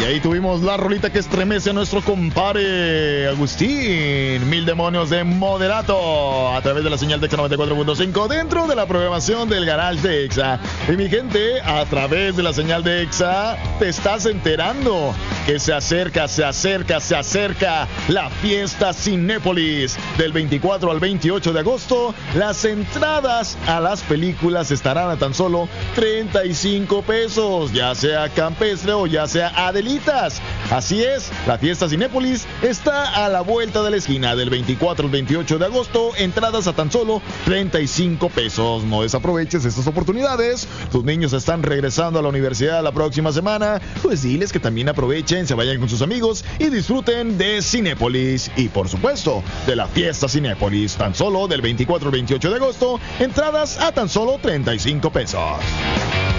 ahí tuvimos la rolita que estremece a nuestro compadre Agustín. Mil demonios de Moderato a través de la señal de Exa 94.5 dentro de la programación del Garage de Exa. Y mi gente, a través de la señal de Exa te estás enterando que se acerca la fiesta Cinépolis del 24 al 28 de agosto. Las entradas a las películas estarán a tan solo 35 pesos, ya sea campestre o ya sea Adelitas. Así es, la fiesta Cinépolis está a la vuelta de la esquina del 24 al 28 de agosto. Entradas a tan solo 35 pesos. No desaproveches estas oportunidades. Tus niños están regresando a la universidad la próxima semana. Pues diles que también aprovechen, se vayan con sus amigos y disfruten de Cinépolis. Y por supuesto, de la fiesta Cinépolis. Tan solo del 24 al 28 de agosto. Entradas a tan solo 35 pesos.